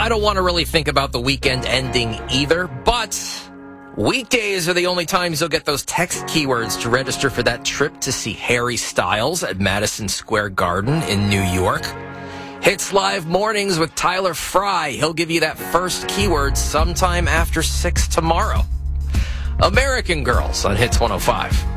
I don't want to really think about the weekend ending either, but weekdays are the only times you'll get those text keywords to register for that trip to see Harry Styles at Madison Square Garden in New York. Hits Live Mornings with Tyler Fry. He'll give you that first keyword sometime after 6 tomorrow. American Girls on Hits 105.